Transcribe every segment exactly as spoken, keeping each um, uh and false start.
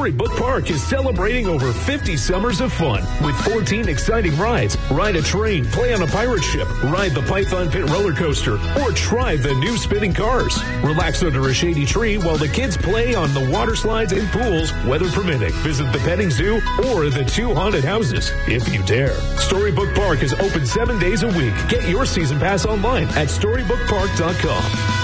Storybook Park is celebrating over fifty summers of fun with fourteen exciting rides. Ride a train, play on a pirate ship, ride the Python Pit roller coaster, or try the new spinning cars. Relax under a shady tree while the kids play on the water slides and pools, weather permitting. Visit the petting zoo or the two haunted houses, if you dare. Storybook Park is open seven days a week. Get your season pass online at storybook park dot com.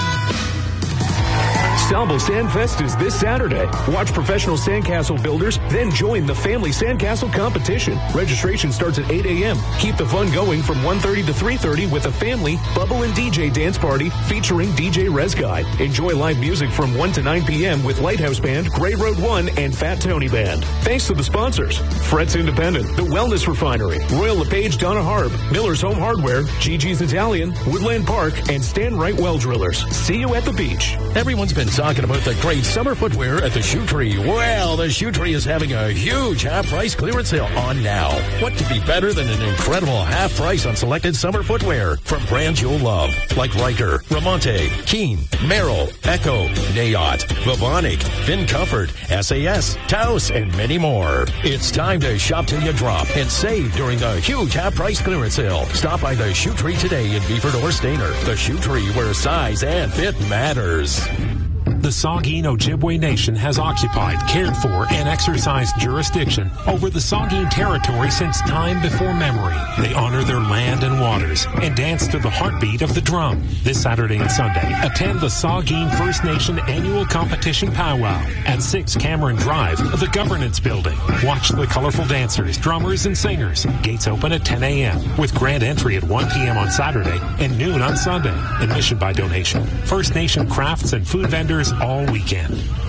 Sable Sandfest is this Saturday. Watch professional sandcastle builders, then join the family sandcastle competition. Registration starts at eight a.m. Keep the fun going from one thirty to three thirty with a family bubble and D J dance party featuring D J Resguy. Enjoy live music from one to nine p.m. with Lighthouse Band, Gray Road one, and Fat Tony Band. Thanks to the sponsors: Fretz Independent, The Wellness Refinery, Royal LePage Donna Harb, Miller's Home Hardware, Gigi's Italian, Woodland Park, and Stan Wright Well Drillers. See you at the beach. Everyone's been talking about the great summer footwear at the Shoe Tree. Well, the Shoe Tree is having a huge half-price clearance sale on now. What could be better than an incredible half price on selected summer footwear from brands you'll love, like Riker, Ramonte, Keen, Merrill, Echo, Nayot, Vivonic, Finn Comfort, S A S, Taos, and many more. It's time to shop till you drop and save during the huge half-price clearance sale. Stop by the Shoe Tree today in Beeford or Stainer. The Shoe Tree, where size and fit matters. The Saugeen Ojibwe Nation has occupied, cared for, and exercised jurisdiction over the Saugeen territory since time before memory. They honor their land and waters and dance to the heartbeat of the drum. This Saturday and Sunday, attend the Saugeen First Nation Annual Competition Powwow at six Cameron Drive, the Governance Building. Watch the colorful dancers, drummers, and singers. Gates open at ten a.m. with grand entry at one p.m. on Saturday and noon on Sunday. Admission by donation. First Nation crafts and food vendors all weekend.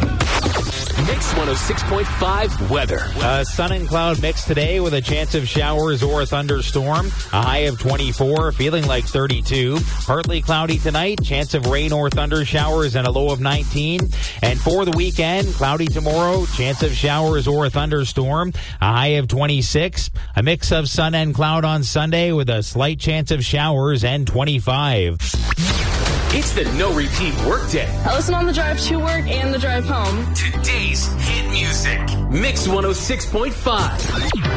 Mix one oh six point five weather. Uh, sun and cloud mix today with a chance of showers or a thunderstorm. A high of twenty-four, feeling like thirty-two. Partly cloudy tonight, chance of rain or thunder showers and a low of nineteen. And for the weekend, cloudy tomorrow, chance of showers or a thunderstorm. A high of twenty-six. A mix of sun and cloud on Sunday with a slight chance of showers and twenty-five. It's the no repeat workday. I listen on the drive to work and the drive home. Today's hit music. Mix one oh six point five.